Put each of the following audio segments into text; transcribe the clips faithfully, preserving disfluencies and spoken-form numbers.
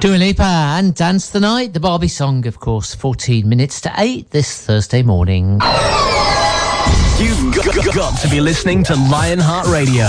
Dua Lipa and Dance the Night, the Barbie song, of course, fourteen minutes to eight this Thursday morning. You've got, got to be listening to Lionheart Radio.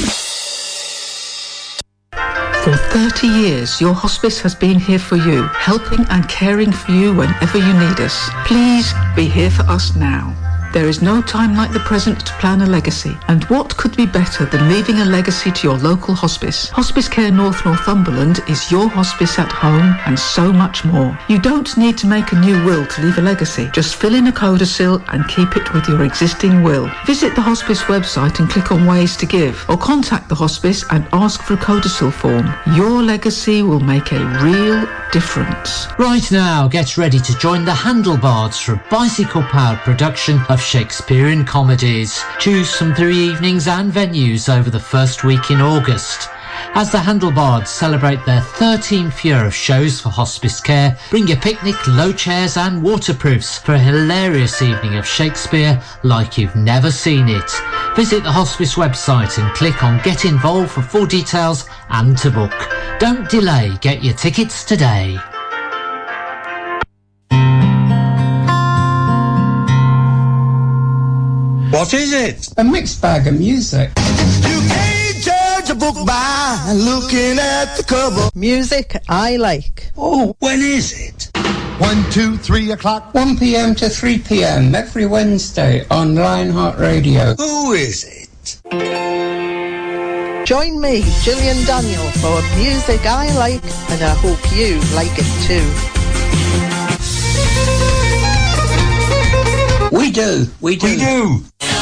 For thirty years, your hospice has been here for you, helping and caring for you whenever you need us. Please be here for us now. There is no time like the present to plan a legacy, and what could be better than leaving a legacy to your local hospice? Hospice Care North Northumberland is your hospice at home and so much more. You don't need to make a new will to leave a legacy. Just fill in a codicil and keep it with your existing will. Visit the hospice website and click on Ways to Give, or contact the hospice and ask for a codicil form. Your legacy will make a real difference. Right now, get ready to join the Handlebars for a bicycle-powered production of Shakespearean comedies. Choose from three evenings and venues over the first week in August. As the Handlebards celebrate their thirteenth year of shows for hospice care, bring your picnic, low chairs and waterproofs for a hilarious evening of Shakespeare like you've never seen it. Visit the hospice website and click on Get Involved for full details and to book. Don't delay, get your tickets today. What is it? A mixed bag of music. You can't judge a book by looking at the cover. Music I like. Oh, when is it? One, two, three o'clock. one p.m. to three p.m. every Wednesday on Lionheart Radio. Who is it? Join me, Gillian Daniel, for Music I Like, and I hope you like it too. We do, we do. We do.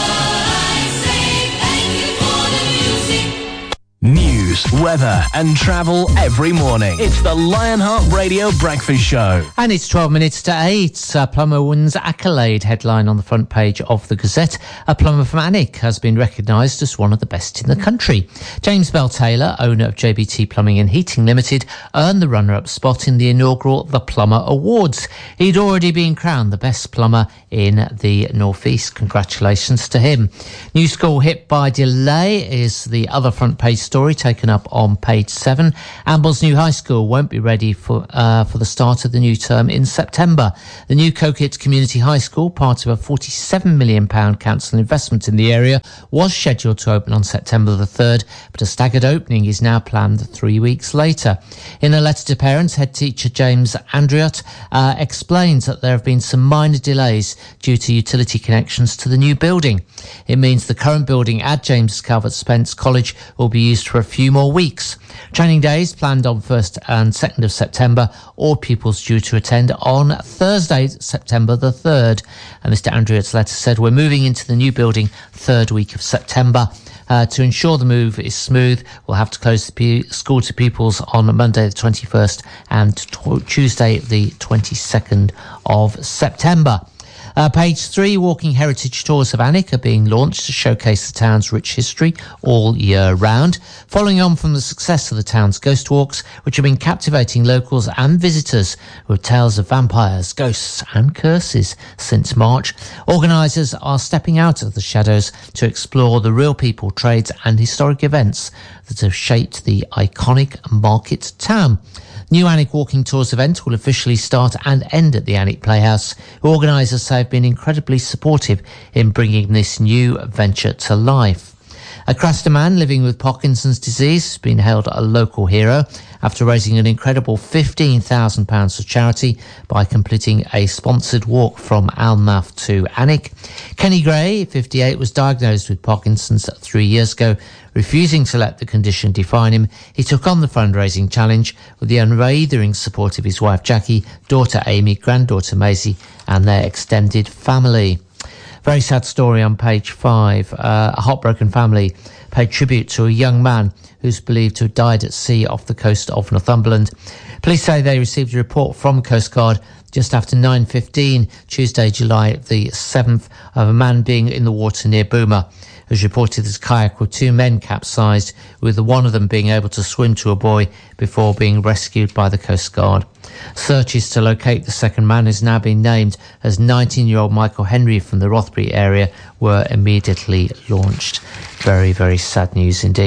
News, weather and travel every morning. It's the Lionheart Radio Breakfast Show. And it's twelve minutes to eight. A plumber wins accolade headline on the front page of the Gazette. A plumber from Alnwick has been recognised as one of the best in the country. James Bell Taylor, owner of J B T Plumbing and Heating Limited, earned the runner-up spot in the inaugural The Plumber Awards. He'd already been crowned the best plumber in the North East. Congratulations to him. New school hit by delay is the other front page story taken up on page seven. Amble's new high school won't be ready for uh, for the start of the new term in September. The new Coquet Community High School, part of a forty-seven million pounds council investment in the area, was scheduled to open on September the third, but a staggered opening is now planned three weeks later. In a letter to parents, head teacher James Andriott uh, explains that there have been some minor delays due to utility connections to the new building. It means the current building at James Calvert Spence College will be used for a few more weeks. Training days planned on first and second of September. All pupils due to attend on Thursday, September the third. And Mr Andriott's letter said, we're moving into the new building third week of September. Uh, to ensure the move is smooth, we'll have to close the pu- school to pupils on Monday the twenty-first and t- Tuesday the twenty-second of September. Uh, page three, walking heritage tours of Alnwick are being launched to showcase the town's rich history all year round. Following on from the success of the town's ghost walks, which have been captivating locals and visitors with tales of vampires, ghosts and curses since March, organisers are stepping out of the shadows to explore the real people, trades and historic events that have shaped the iconic market town. New Alnwick Walking Tours event will officially start and end at the Alnwick Playhouse. Organisers say have been incredibly supportive in bringing this new venture to life. A Craster man living with Parkinson's disease has been hailed a local hero after raising an incredible fifteen thousand pounds for charity by completing a sponsored walk from Alnmouth to Alnwick. Kenny Gray, fifty-eight, was diagnosed with Parkinson's three years ago. Refusing to let the condition define him, he took on the fundraising challenge with the unwavering support of his wife Jackie, daughter Amy, granddaughter Maisie and their extended family. Very sad story on page five. Uh, a heartbroken family paid tribute to a young man who's believed to have died at sea off the coast of Northumberland. Police say they received a report from Coast Guard just after nine fifteen, Tuesday, July the seventh, of a man being in the water near Boomer, who's reported his kayak with two men capsized, with one of them being able to swim to a buoy before being rescued by the Coast Guard. Searches to locate the second man has now been named as nineteen-year-old Michael Henry from the Rothbury area were immediately launched. Very, very sad news indeed.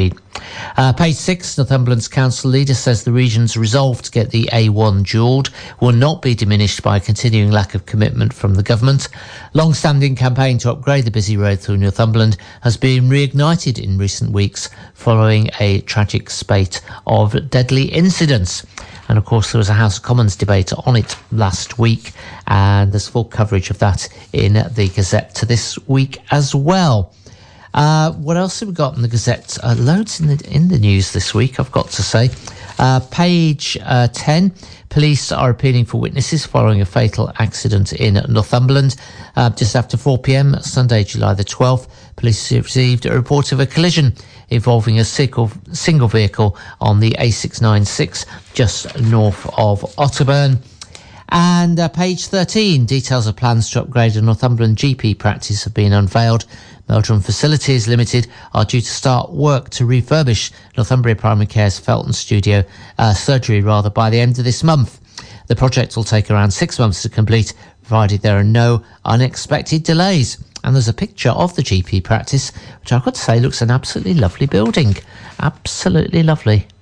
Uh, page six, Northumberland's council leader says the region's resolve to get the A one dualled will not be diminished by a continuing lack of commitment from the government. Long-standing campaign to upgrade the busy road through Northumberland has been reignited in recent weeks following a tragic spate of deadly incidents. And of course, there was a House of Commons debate on it last week, and there's full coverage of that in the Gazette this week as well. Uh, what else have we got in the Gazette? Uh, loads in the in the news this week, I've got to say. Uh, page uh, ten, police are appealing for witnesses following a fatal accident in Northumberland. Uh, just after four p.m, Sunday, July the twelfth, police received a report of a collision involving a single, single vehicle on the A six ninety-six just north of Otterburn. And uh, page thirteen, details of plans to upgrade a Northumberland G P practice have been unveiled. Meldrum Facilities Limited are due to start work to refurbish Northumbria Primary Care's Felton Studio uh, surgery rather by the end of this month. The project will take around six months to complete, provided there are no unexpected delays. And there's a picture of the G P practice, which I've got to say looks an absolutely lovely building. Absolutely lovely.